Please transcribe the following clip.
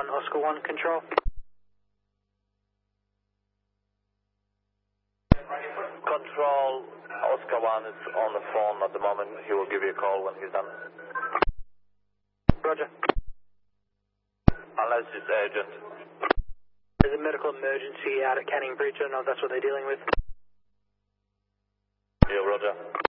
1, Oscar 1, control. Control, Oscar 1 is on the phone at the moment. He will give you a call when he's done. Roger. Unless it's urgent. There's a medical emergency out at Canning Bridge. I don't know if that's what they're dealing with. Yeah, Roger.